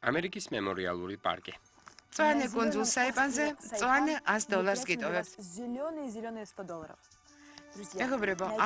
ამერიკის მემორიალური პარკი. მწვანე კუნძულ საიპანზე მწვანე $100 გიტოვებთ. Зеленые $100. მეგობრებო,